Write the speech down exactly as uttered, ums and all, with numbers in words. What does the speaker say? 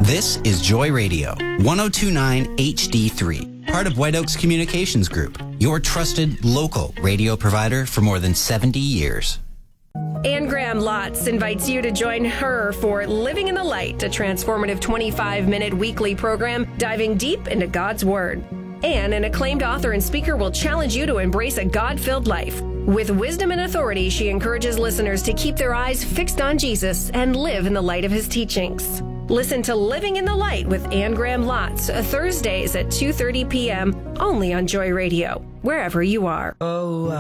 This is Joy Radio, one oh two point nine H D three, part of White Oaks Communications Group, your trusted local radio provider for more than seventy years. Anne Graham Lotz invites you to join her for Living in the Light, a transformative twenty-five minute weekly program diving deep into God's Word. Anne, an acclaimed author and speaker, will challenge you to embrace a God-filled life. With wisdom and authority, she encourages listeners to keep their eyes fixed on Jesus and live in the light of his teachings. Listen to Living in the Light with Anne Graham Lotz, Thursdays at two thirty p.m. only on Joy Radio, wherever you are. Oh,